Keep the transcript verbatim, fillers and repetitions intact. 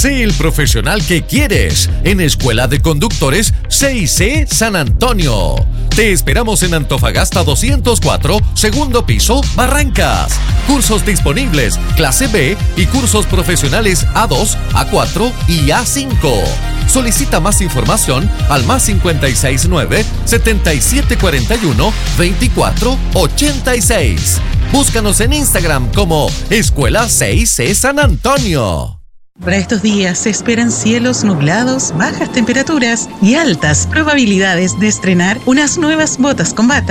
Sé el profesional que quieres en Escuela de Conductores C I C San Antonio. Te esperamos en Antofagasta doscientos cuatro, segundo piso, Barrancas. Cursos disponibles, clase B y cursos profesionales A dos, A cuatro y A cinco. Solicita más información al más cincuenta y seis nueve, setenta y siete cuarenta y uno, veinticuatro ochenta y seis. Búscanos en Instagram como Escuela C I C San Antonio. Para estos días se esperan cielos nublados, bajas temperaturas y altas probabilidades de estrenar unas nuevas botas con bata.